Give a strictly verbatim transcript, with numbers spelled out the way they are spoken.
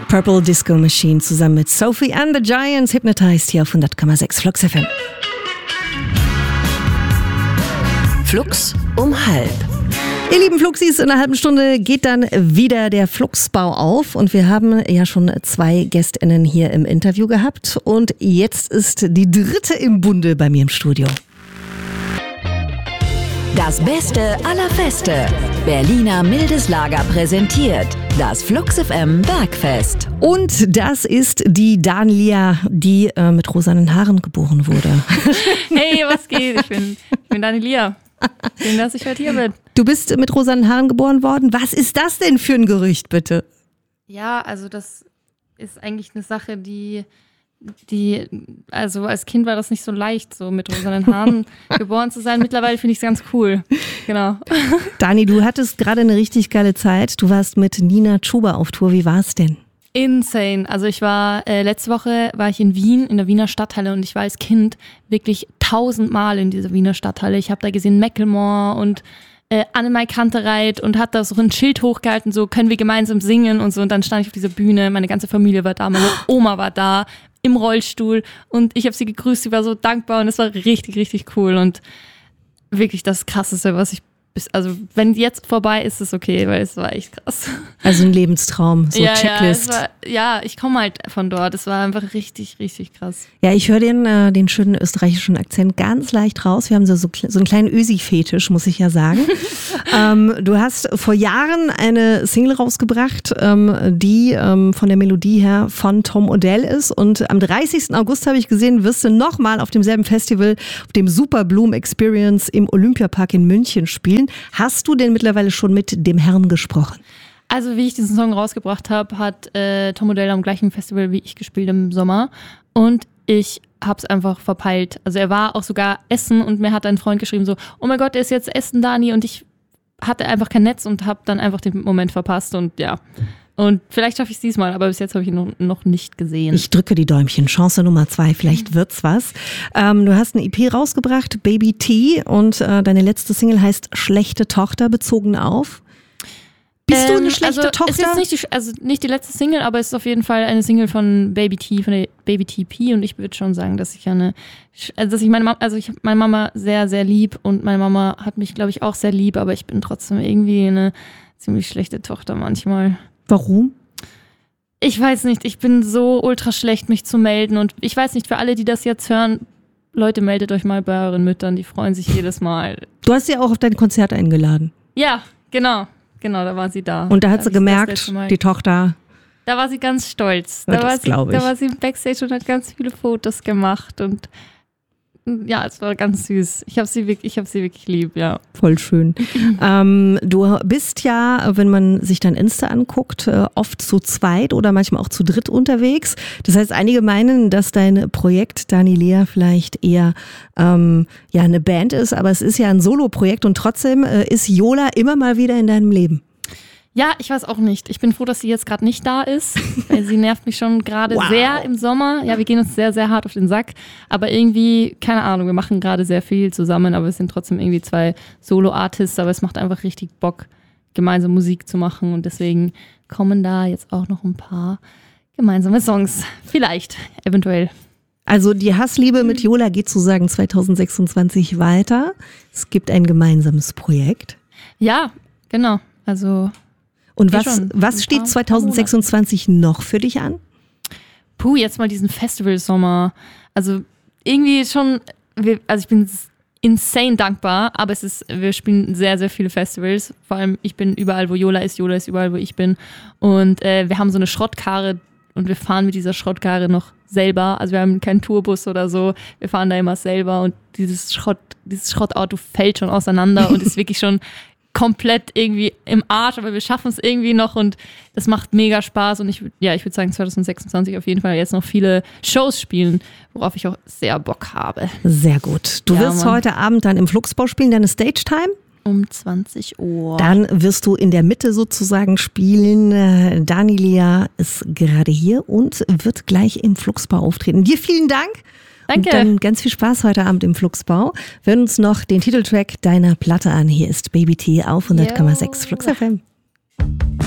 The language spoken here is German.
Purple Disco Machine zusammen mit Sophie and the Giants, Hypnotized hier auf hundert Komma sechs Flux F M. Flux um halb. Ihr lieben Fluxis, in einer halben Stunde geht dann wieder der Fluxbau auf und wir haben ja schon zwei GästInnen hier im Interview gehabt und jetzt ist die dritte im Bunde bei mir im Studio. Das Beste aller Feste. Berliner Mildes Lager präsentiert das Flux F M Bergfest. Und das ist die Danilia, die äh, mit rosanen Haaren geboren wurde. Hey, was geht? Ich bin, ich bin Danilia. Schön, dass ich heute hier bin. Du bist mit rosanen Haaren geboren worden. Was ist das denn für ein Gerücht, bitte? Ja, also das ist eigentlich eine Sache, die, die, also als Kind war das nicht so leicht, so mit rosanen Haaren geboren zu sein. Mittlerweile finde ich es ganz cool. Genau. Dani, du hattest gerade eine richtig geile Zeit. Du warst mit Nina Chuba auf Tour. Wie war es denn? Insane. Also ich war, äh, letzte Woche war ich in Wien, in der Wiener Stadthalle und ich war als Kind wirklich tausendmal in dieser Wiener Stadthalle. Ich habe da gesehen Macklemore und äh, Annemai Kantereit und hat da so ein Schild hochgehalten, so können wir gemeinsam singen und so. Und dann stand ich auf dieser Bühne, meine ganze Familie war da, meine Oma war da im Rollstuhl und ich habe sie gegrüßt, sie war so dankbar und es war richtig, richtig cool und wirklich das Krasseste, was ich also wenn jetzt vorbei ist, ist es okay, weil es war echt krass. Also ein Lebenstraum, so ja, Checklist. Ja, war, ja, ich komme halt von dort. Es war einfach richtig, richtig krass. Ja, ich höre den, äh, den schönen österreichischen Akzent ganz leicht raus. Wir haben so, so, so einen kleinen Ösi-Fetisch, muss ich ja sagen. ähm, du hast vor Jahren eine Single rausgebracht, ähm, die ähm, von der Melodie her von Tom Odell ist. Und am dreißigsten August habe ich gesehen, wirst du nochmal auf demselben Festival, auf dem Super Bloom Experience im Olympiapark in München spielen. Hast du denn mittlerweile schon mit dem Herrn gesprochen? Also wie ich diesen Song rausgebracht habe, hat äh, Tom Odell am gleichen Festival wie ich gespielt im Sommer und ich habe es einfach verpeilt. Also er war auch sogar essen und mir hat ein Freund geschrieben so, oh mein Gott, er ist jetzt essen, Dani, und ich hatte einfach kein Netz und habe dann einfach den Moment verpasst und ja. Und vielleicht schaffe ich es diesmal, aber bis jetzt habe ich ihn noch, noch nicht gesehen. Ich drücke die Däumchen. Chance Nummer zwei, vielleicht wird's was. Ähm, du hast eine E P rausgebracht, Baby T, und äh, deine letzte Single heißt Schlechte Tochter, bezogen auf. Bist ähm, du eine schlechte also Tochter? Ist jetzt nicht die, also nicht die letzte Single, aber es ist auf jeden Fall eine Single von Baby T, von der Baby T P, und ich würde schon sagen, dass ich eine, also dass ich meine Mama, also ich habe meine Mama sehr, sehr lieb und meine Mama hat mich, glaube ich, auch sehr lieb, aber ich bin trotzdem irgendwie eine ziemlich schlechte Tochter manchmal. Warum? Ich weiß nicht, ich bin so ultra schlecht, mich zu melden, und ich weiß nicht, für alle, die das jetzt hören, Leute, meldet euch mal bei euren Müttern, die freuen sich jedes Mal. Du hast sie auch auf dein Konzert eingeladen. Ja, genau, genau, da war sie da. Und da hat da sie gemerkt, die Tochter. Da war sie ganz stolz. Ja, da, war das sie, glaub ich. da war sie im Backstage und hat ganz viele Fotos gemacht und ja, es war ganz süß. Ich habe sie wirklich, ich habe sie wirklich lieb, ja. Voll schön. ähm, du bist ja, wenn man sich dein Insta anguckt, oft zu zweit oder manchmal auch zu dritt unterwegs. Das heißt, einige meinen, dass dein Projekt Danilia vielleicht eher ähm, ja eine Band ist, aber es ist ja ein Solo-Projekt und trotzdem äh, ist Yola immer mal wieder in deinem Leben. Ja, ich weiß auch nicht. Ich bin froh, dass sie jetzt gerade nicht da ist, weil sie nervt mich schon gerade wow. sehr im Sommer. Ja, wir gehen uns sehr, sehr hart auf den Sack. Aber irgendwie, keine Ahnung, wir machen gerade sehr viel zusammen, aber es sind trotzdem irgendwie zwei Solo-Artists, aber es macht einfach richtig Bock, gemeinsam Musik zu machen, und deswegen kommen da jetzt auch noch ein paar gemeinsame Songs. Vielleicht, eventuell. Also die Hassliebe mit Yola geht sozusagen zwanzig sechsundzwanzig weiter. Es gibt ein gemeinsames Projekt. Ja, genau. Also Und was, was steht zwanzig sechsundzwanzig noch für dich an? Puh, jetzt mal diesen Festivalsommer. Also irgendwie schon, also ich bin insane dankbar, aber es ist, wir spielen sehr, sehr viele Festivals. Vor allem, ich bin überall, wo Yola ist, Yola ist überall, wo ich bin. Und äh, wir haben so eine Schrottkarre und wir fahren mit dieser Schrottkarre noch selber. Also wir haben keinen Tourbus oder so. Wir fahren da immer selber und dieses Schrott, dieses Schrottauto fällt schon auseinander und ist wirklich schon komplett irgendwie im Arsch, aber wir schaffen es irgendwie noch und das macht mega Spaß, und ich, ja, ich würde sagen zwanzig sechsundzwanzig auf jeden Fall jetzt noch viele Shows spielen, worauf ich auch sehr Bock habe. Sehr gut. Du ja, wirst Mann. heute Abend dann im Fluxbau spielen, deine Stage-Time? Um zwanzig Uhr. Dann wirst du in der Mitte sozusagen spielen. Danilia ist gerade hier und wird gleich im Fluxbau auftreten. Dir vielen Dank. Danke. Und dann ganz viel Spaß heute Abend im Fluxbau. Wir hören uns noch den Titeltrack deiner Platte an. Hier ist Baby T auf hundert Komma sechs Flux F M.